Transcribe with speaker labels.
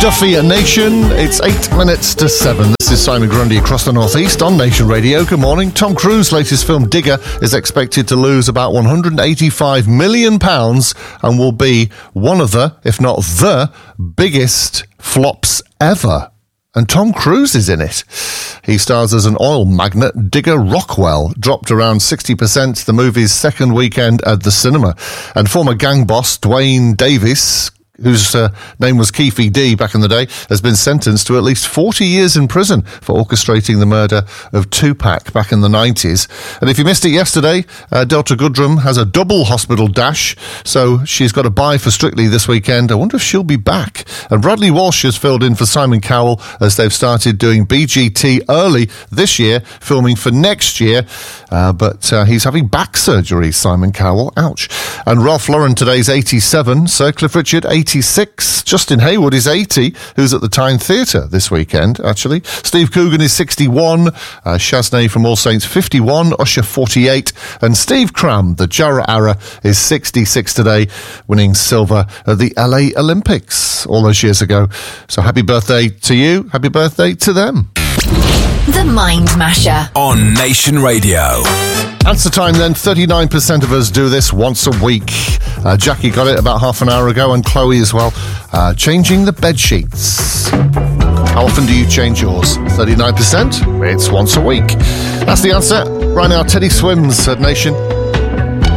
Speaker 1: Duffy Nation. It's 8 minutes to 7. This is Simon Grundy across the Northeast on Nation Radio. Good morning. Tom Cruise's latest film, Digger, is expected to lose about £185 million and will be one of the, if not the, biggest flops ever. And Tom Cruise is in it. He stars as an oil magnate. Digger Rockwell dropped around 60% the movie's second weekend at the cinema. And former gang boss Dwayne Davis, whose name was Keefe D back in the day, has been sentenced to at least 40 years in prison for orchestrating the murder of Tupac back in the 90s. And if you missed it yesterday, Delta Goodrem has a double hospital dash, so she's got a bye for Strictly this weekend. I wonder if she'll be back. And Bradley Walsh has filled in for Simon Cowell as they've started doing BGT early this year, filming for next year. But he's having back surgery, Simon Cowell. Ouch. And Ralph Lauren today's 87, Sir Cliff Richard 86, Justin Hayward is 80, who's at the Tyne Theatre this weekend, actually. Steve Coogan is 61, Shaznay from All Saints 51, Usher 48, and Steve Cram, the Jarrah Ara, is 66 today, winning silver at the LA Olympics all those years ago. So happy birthday to you, happy birthday to them.
Speaker 2: The Mind Masher
Speaker 3: on Nation Radio.
Speaker 1: Answer time then. 39% of us do this once a week. Jackie got it about half an hour ago, and Chloe as well. Changing the bed sheets. How often do you change yours? 39%? It's once a week. That's the answer. Right now, Teddy Swims at Nation.